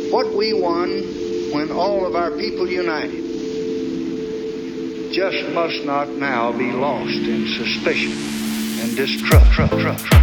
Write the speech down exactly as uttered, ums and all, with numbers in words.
What we won when all of our people united just must not now be lost in suspicion and distrust.